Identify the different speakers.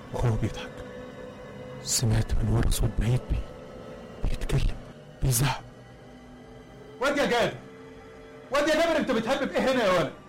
Speaker 1: وهو بيضحك سمعت من ورا صوت بعيد بيتكلم بيزعق.
Speaker 2: واد يا جابر، واد يا جابر، انت بتهبب ايه هنا يا ولد؟